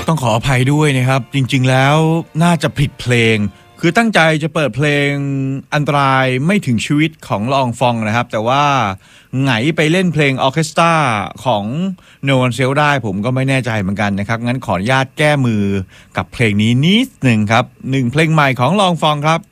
ต้องขออภัยด้วยนะครับจริงๆแล้วน่าจะผิดเพลงคือตั้งใจจะเปิดเพลงอันตรายไม่ถึงชีวิตของละอองฟองนะครับแต่ว่าไงไปเล่นเพลงออร์เคสตราของ No One Else ได้ผมก็ไม่แน่ใจเหมือนกันนะครับงั้นขออนุญาตแก้มือกับเพลงนี้นิดหนึ่งครับหนึ่งเพลงใหม่ของละอองฟองครับ